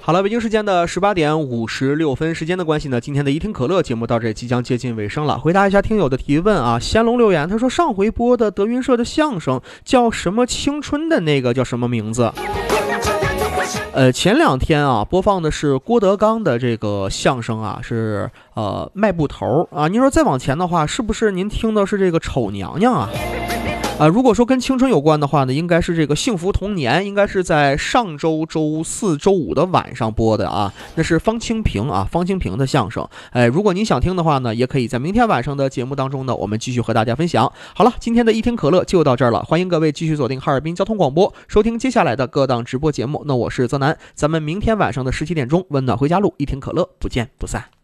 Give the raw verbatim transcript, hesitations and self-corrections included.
好了，北京时间的十八点五十六分，时间的关系呢，今天的一听可乐节目到这即将接近尾声了。回答一下听友的提问啊，乾隆留言他说上回播的德云社的相声叫什么青春的那个叫什么名字？呃，前两天啊播放的是郭德纲的这个相声啊，是呃迈步头啊。您说再往前的话，是不是您听的是这个丑娘娘啊？啊，如果说跟青春有关的话呢，应该是这个幸福童年，应该是在上周周四周五的晚上播的啊，那是方清平啊，方清平的相声。哎，如果您想听的话呢，也可以在明天晚上的节目当中呢，我们继续和大家分享。好了，今天的一听可乐就到这儿了，欢迎各位继续锁定哈尔滨交通广播，收听接下来的各档直播节目。那我是泽南，咱们明天晚上的十七点钟，温暖回家路，一听可乐，不见不散。